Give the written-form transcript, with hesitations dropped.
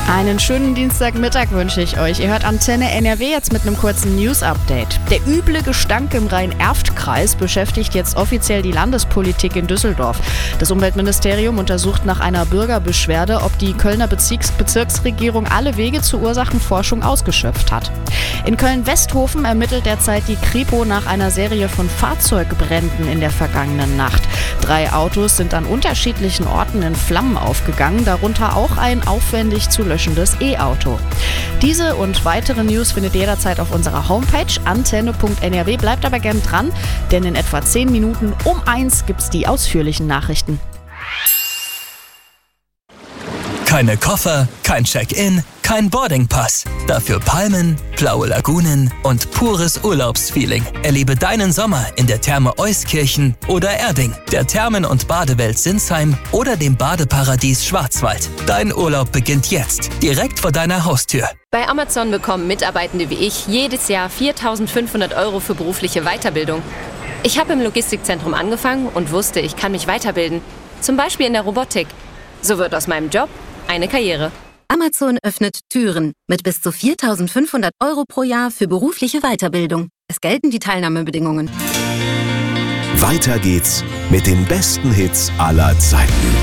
Einen schönen Dienstagmittag wünsche ich euch. Ihr hört Antenne NRW jetzt mit einem kurzen News-Update. Der üble Gestank im Rhein-Erft-Kreis beschäftigt jetzt offiziell die Landespolitik in Düsseldorf. Das Umweltministerium untersucht nach einer Bürgerbeschwerde, ob die Kölner Bezirksregierung alle Wege zur Ursachenforschung ausgeschöpft hat. In Köln-Westhofen ermittelt derzeit die Kripo nach einer Serie von Fahrzeugbränden in der vergangenen Nacht. 3 Autos sind an unterschiedlichen Orten in Flammen aufgegangen, darunter auch ein aufwendig zu löschendes E-Auto. Diese und weitere News findet ihr jederzeit auf unserer Homepage antenne.nrw. Bleibt aber gern dran, denn in etwa 10 Minuten um 1 gibt's die ausführlichen Nachrichten. Keine Koffer, kein Check-in, kein Boardingpass. Dafür Palmen, blaue Lagunen und pures Urlaubsfeeling. Erlebe deinen Sommer in der Therme Euskirchen oder Erding, der Thermen- und Badewelt Sinsheim oder dem Badeparadies Schwarzwald. Dein Urlaub beginnt jetzt, direkt vor deiner Haustür. Bei Amazon bekommen Mitarbeitende wie ich jedes Jahr 4.500 € für berufliche Weiterbildung. Ich habe im Logistikzentrum angefangen und wusste, ich kann mich weiterbilden. Zum Beispiel in der Robotik. So wird aus meinem Job eine Karriere. Amazon öffnet Türen mit bis zu 4.500 € pro Jahr für berufliche Weiterbildung. Es gelten die Teilnahmebedingungen. Weiter geht's mit den besten Hits aller Zeiten.